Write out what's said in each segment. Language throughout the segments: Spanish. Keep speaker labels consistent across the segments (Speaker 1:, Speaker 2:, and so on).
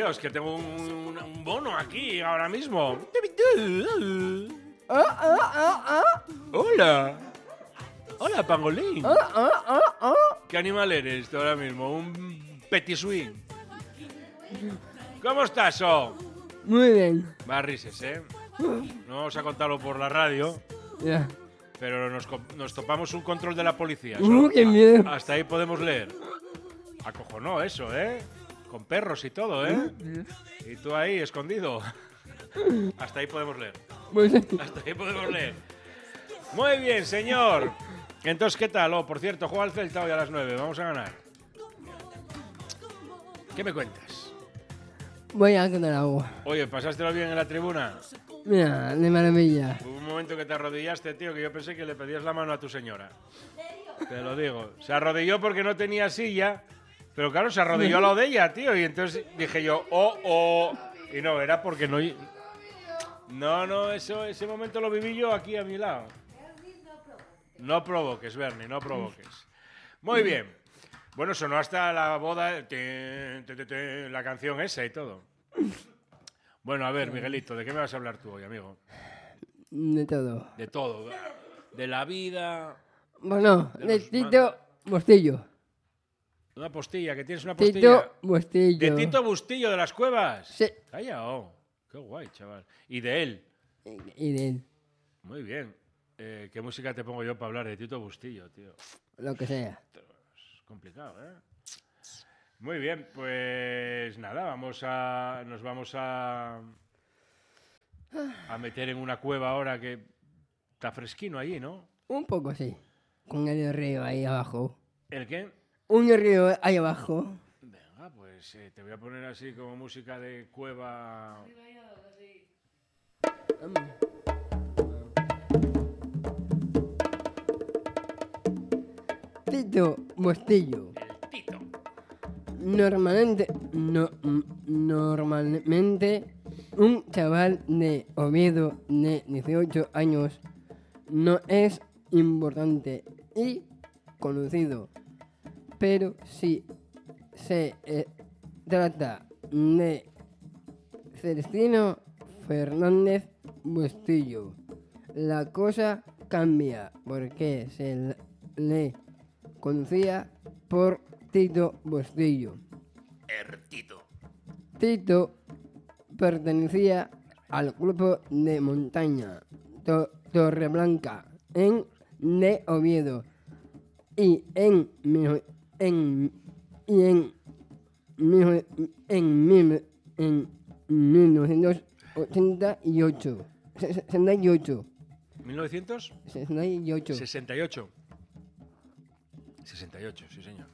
Speaker 1: tío, es que tengo un bono aquí ahora mismo. Hola. Hola, pangolín. ¿Qué animal eres tú ahora mismo? Un petit swing. ¿Cómo estás,
Speaker 2: Muy bien.
Speaker 1: Va rises, ¿eh? No vamos a contarlo por la radio,
Speaker 2: Ya.
Speaker 1: pero nos topamos un control de la policía.
Speaker 2: ¡Qué miedo!
Speaker 1: Hasta ahí podemos leer. Acojonó eso, ¿eh? Con perros y todo, ¿eh? Y tú ahí, escondido. Hasta ahí podemos leer.
Speaker 2: Pues,
Speaker 1: Hasta ahí podemos leer. Muy bien, señor. Entonces, ¿qué tal? Por cierto, juega el Celta hoy a las 9. Vamos a ganar. ¿Qué me cuentas?
Speaker 2: voy a ganar agua.
Speaker 1: Oye, ¿pasástelo bien en la tribuna?
Speaker 2: Mira, de maravilla.
Speaker 1: Hubo un momento que te arrodillaste, tío, que yo pensé que le pedías la mano a tu señora. Te lo digo. Se arrodilló porque no tenía silla, pero claro, se arrodilló a lo de ella, tío. Y entonces dije yo, Y no, era porque no... No, ese momento lo viví yo aquí a mi lado. No provoques, Bernie, no provoques. Muy bien. Bueno, sonó hasta la boda, la canción esa y todo. Bueno, a ver, Miguelito, ¿de qué me vas a hablar tú hoy, amigo?
Speaker 2: De todo.
Speaker 1: De todo. De la vida...
Speaker 2: Bueno,
Speaker 1: De
Speaker 2: de
Speaker 1: los
Speaker 2: Tito Bustillo.
Speaker 1: Una postilla, que tienes una postilla.
Speaker 2: Tito Bustillo.
Speaker 1: De Tito Bustillo de las Cuevas.
Speaker 2: Sí.
Speaker 1: Calla, qué guay, chaval. Y de él.
Speaker 2: Y de él.
Speaker 1: Muy bien. ¿Qué música te pongo yo para hablar de Tito Bustillo, tío?
Speaker 2: Lo que sea.
Speaker 1: Es complicado, ¿eh? Muy bien, pues nada, nos vamos a meter en una cueva ahora que está fresquino allí, ¿no?
Speaker 2: Un poco sí. Con el río ahí abajo.
Speaker 1: ¿El qué?
Speaker 2: Un río ahí abajo.
Speaker 1: Venga, pues te voy a poner así como música de cueva.
Speaker 2: Tito Bustillo.
Speaker 1: El Tito.
Speaker 2: Normalmente un chaval de Oviedo de 18 años no es importante y conocido, pero si se trata de Celestino Fernández Bustillo, la cosa cambia porque se le conocía por Tito Bustillo.
Speaker 1: Tito.
Speaker 2: Tito pertenecía al grupo de montaña Torreblanca de Oviedo y en 1988.
Speaker 1: 1968.
Speaker 2: 68.
Speaker 1: 68, sí, señor.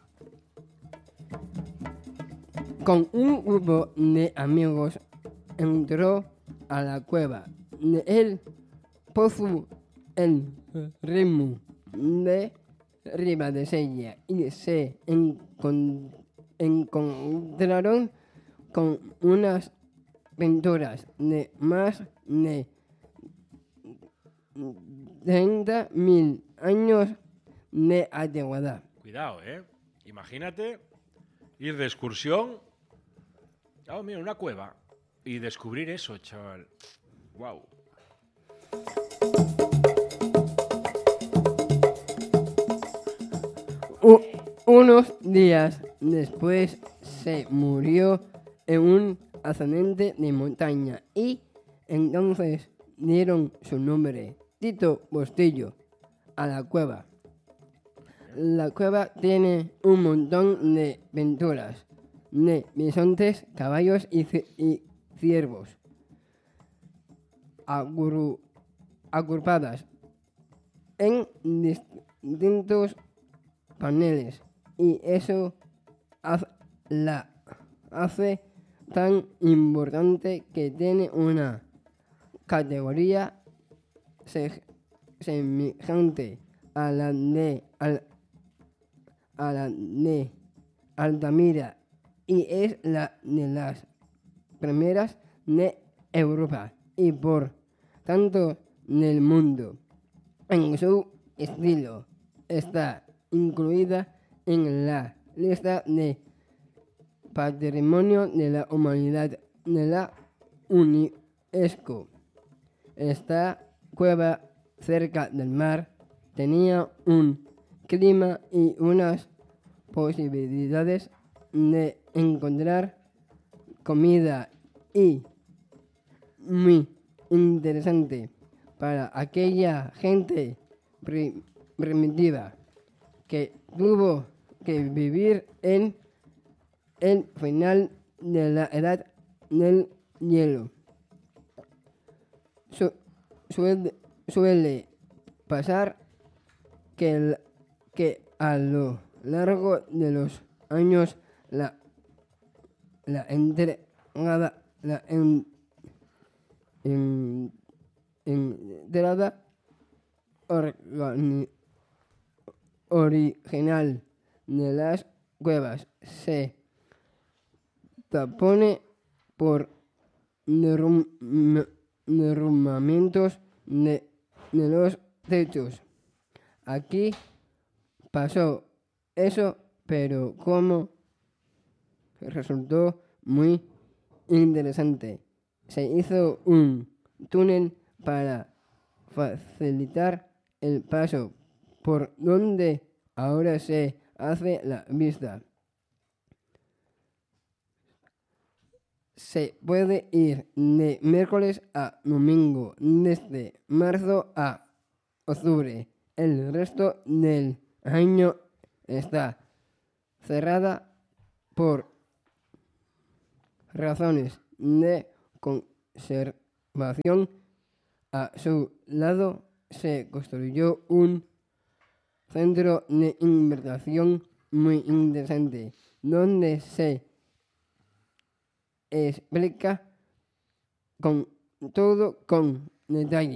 Speaker 2: Con un grupo de amigos entró a la cueva del Pozo el Ritmo de Ribadesella y se encontraron con unas pinturas de más de 30.000 años de antigüedad.
Speaker 1: Cuidado, ¿eh? Imagínate ir de excursión. Mira, una cueva. Y descubrir eso, chaval. Wow.
Speaker 2: Unos días después se murió en un accidente de montaña y entonces dieron su nombre, Tito Bustillo, a la cueva. La cueva tiene un montón de pinturas de bisontes, caballos y ciervos agrupadas en distintos paneles y eso hace tan importante que tiene una categoría semejante a la de Altamira y es la de las primeras de Europa y por tanto del mundo. En su estilo está incluida en la lista de Patrimonio de la Humanidad de la UNESCO. Esta cueva cerca del mar tenía un clima y unas posibilidades de encontrar comida y muy interesante para aquella gente primitiva que tuvo que vivir en el final de la edad del hielo. Suele pasar que a lo largo de los años la entrada original de las cuevas se tapone por derrumbamientos de los techos. Aquí pasó eso, pero como resultó muy interesante, se hizo un túnel para facilitar el paso por donde ahora se hace la vista. Se puede ir de miércoles a domingo, desde marzo a octubre. El resto del año está cerrada por razones de conservación. A su lado se construyó un centro de investigación muy interesante, donde se explica con detalle